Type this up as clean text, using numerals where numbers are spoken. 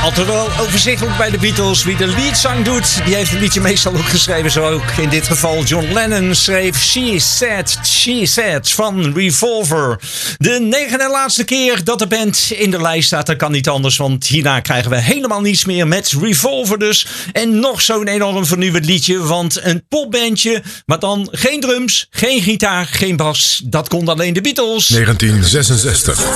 Altijd wel overzichtelijk bij de Beatles. Wie de leadzang doet, die heeft het liedje meestal ook geschreven. Zo ook in dit geval John Lennon schreef She Said van Revolver. De negende en laatste keer dat de band in de lijst staat. Dat kan niet anders, want hierna krijgen we helemaal niets meer met Revolver dus. En nog zo'n enorm vernieuwend liedje, want een popbandje, maar dan geen drums, geen gitaar, geen bas. Dat kon alleen de Beatles. 1966.